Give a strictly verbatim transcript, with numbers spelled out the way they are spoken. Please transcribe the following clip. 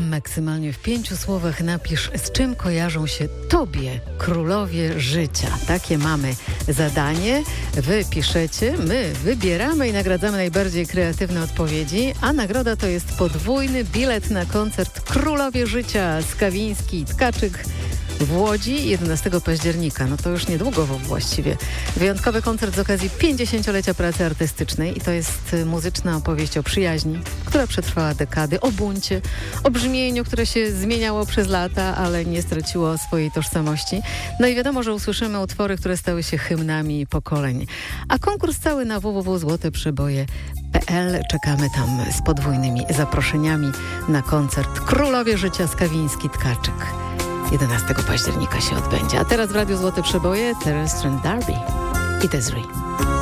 maksymalnie w pięciu słowach napisz, z czym kojarzą się Tobie królowie życia. Takie mamy zadanie. Wy piszecie, my wybieramy i nagradzamy najbardziej kreatywne odpowiedzi, a nagroda to jest podwójny bilet na koncert Królowie Życia Skawiński i Tkaczyk w Łodzi jedenastego października. No to już niedługo właściwie. Wyjątkowy koncert z okazji pięćdziesięciolecia pracy artystycznej i to jest muzyczna opowieść o przyjaźni, która przetrwała dekady, o buncie, o brzmieniu, które się zmieniało przez lata, ale nie straciło swojej tożsamości. No i wiadomo, że usłyszymy utwory, które stały się hymnami pokoleń. A konkurs cały na w w w kropka złote przeboje kropka p l. Czekamy tam z podwójnymi zaproszeniami na koncert Królowie Życia Skawiński-Tkaczyk. jedenastego października się odbędzie. A teraz w Radiu Złote Przeboje Terence Trent D'Arby i Desiree.